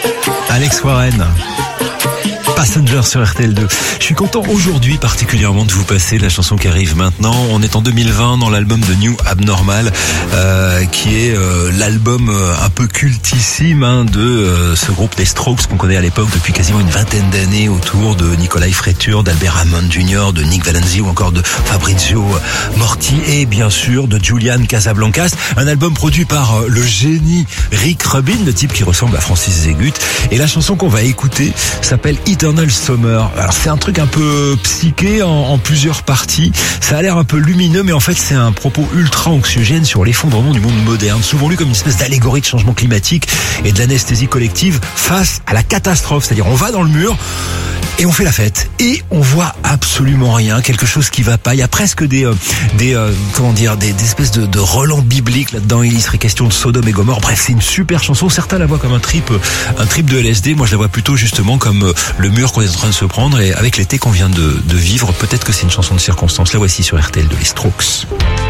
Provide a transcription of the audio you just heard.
Alex Warren. Passenger sur RTL2. Je suis content aujourd'hui particulièrement de vous passer la chanson qui arrive maintenant. On est en 2020 dans l'album de New Abnormal, qui est l'album un peu cultissime de ce groupe des Strokes qu'on connaît à l'époque depuis quasiment une vingtaine d'années, autour de Nikolai Freitur, d'Albert Hammond Jr., de Nick Valenzi ou encore de Fabrizio Morti et bien sûr de Julian Casablancas. Un album produit par le génie Rick Rubin, le type qui ressemble à Francis Zégut. Et la chanson qu'on va écouter s'appelle Eternal Summer. Alors c'est un truc un peu psyché en plusieurs parties. Ça a l'air un peu lumineux, mais en fait c'est un propos ultra anxiogène sur l'effondrement du monde moderne, souvent lu comme une espèce d'allégorie de changement climatique et de l'anesthésie collective face à la catastrophe. C'est-à-dire on va dans le mur et on fait la fête et on voit absolument rien, quelque chose qui va pas. Il y a presque des espèces de relents bibliques là-dedans. Il serait question de Sodome et Gomorrhe. Bref, c'est une super chanson. Certains la voient comme un trip de LSD. Moi, je la vois plutôt justement comme le mur qu'on est en train de se prendre, et avec l'été qu'on vient de vivre, peut-être que c'est une chanson de circonstance. La voici sur RTL de les Strokes.